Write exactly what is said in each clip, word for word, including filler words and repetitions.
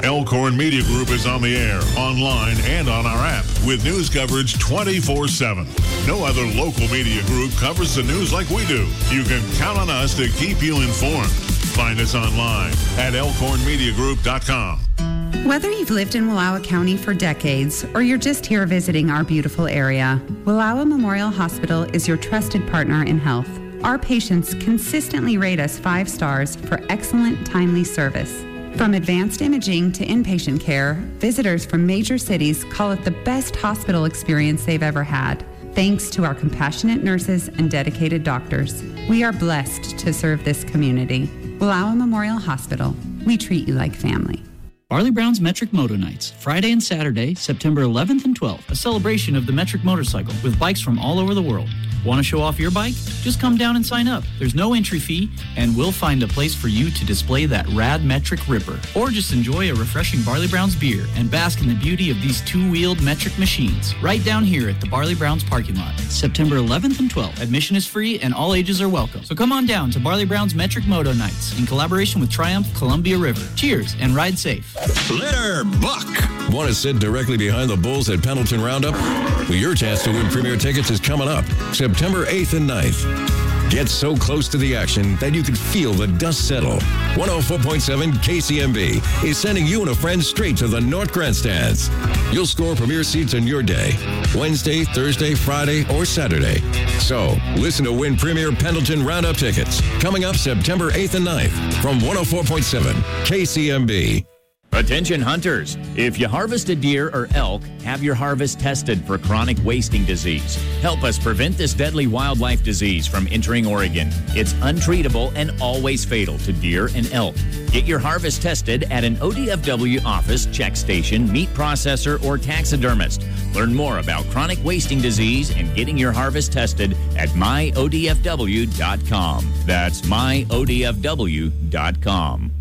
Elkhorn Media Group is on the air, online, and on our app with news coverage twenty-four seven. No other local media group covers the news like we do. You can count on us to keep you informed. Find us online at elkhorn media group dot com. Whether you've lived in Wallowa County for decades or you're just here visiting our beautiful area, Wallowa Memorial Hospital is your trusted partner in health. Our patients consistently rate us five stars for excellent, timely service. From advanced imaging to inpatient care, visitors from major cities call it the best hospital experience they've ever had, thanks to our compassionate nurses and dedicated doctors. We are blessed to serve this community. Wallowa Memorial Hospital, we treat you like family. Barley Brown's Metric Moto Nights, Friday and Saturday, September eleventh and twelfth, a celebration of the metric motorcycle with bikes from all over the world. Want to show off your bike? Just come down and sign up. There's no entry fee, and we'll find a place for you to display that rad metric ripper. Or just enjoy a refreshing Barley Brown's beer and bask in the beauty of these two-wheeled metric machines right down here at the Barley Brown's parking lot. September eleventh and twelfth. Admission is free and all ages are welcome. So come on down to Barley Brown's Metric Moto Nights in collaboration with Triumph Columbia River. Cheers and ride safe. Litter Buck. Want to sit directly behind the Bulls at Pendleton Roundup? Well, your chance to win premier tickets is coming up September eighth and ninth. Get so close to the action that you can feel the dust settle. one oh four point seven K C M B is sending you and a friend straight to the North Grandstands. You'll score premier seats on your day, Wednesday, Thursday, Friday, or Saturday. So, listen to win premier Pendleton Roundup tickets coming up September eighth and ninth from one oh four point seven K C M B. Attention hunters, if you harvest a deer or elk, have your harvest tested for chronic wasting disease. Help us prevent this deadly wildlife disease from entering Oregon. It's untreatable and always fatal to deer and elk. Get your harvest tested at an O D F W office, check station, meat processor, or taxidermist. Learn more about chronic wasting disease and getting your harvest tested at my O D F W dot com. That's my O D F W dot com.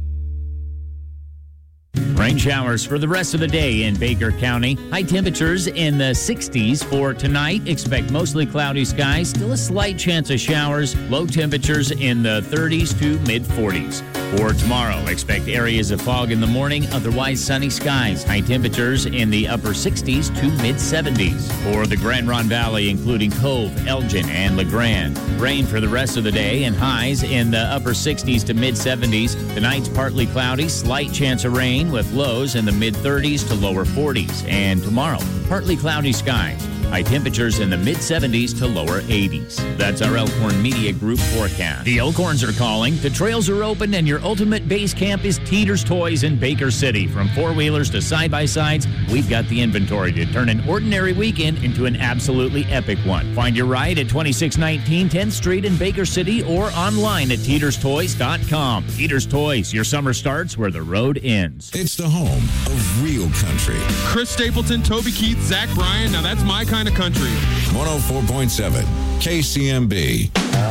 Rain showers for the rest of the day in Baker County. High temperatures in the sixties for tonight. Expect mostly cloudy skies. Still a slight chance of showers. Low temperatures in the thirties to mid-forties. For tomorrow, expect areas of fog in the morning. Otherwise, sunny skies. High temperatures in the upper sixties to mid-seventies. For the Grand Ronde Valley, including Cove, Elgin, and LeGrand. Rain for the rest of the day and highs in the upper sixties to mid-seventies. Tonight's partly cloudy. Slight chance of rain with lows in the mid-thirties to lower forties. And tomorrow, partly cloudy skies. High temperatures in the mid-seventies to lower eighties. That's our Elkhorn Media Group forecast. The Elkhorns are calling. The trails are open, and your ultimate base camp is Teeter's Toys in Baker City. From four-wheelers to side-by-sides, we've got the inventory to turn an ordinary weekend into an absolutely epic one. Find your ride at twenty-six nineteen tenth Street in Baker City or online at teeters toys dot com. Teeter's Toys, your summer starts where the road ends. It's the home of real country. Chris Stapleton, Toby Keith, Zach Bryan. Now that's my kind of country. one oh four point seven K C M B.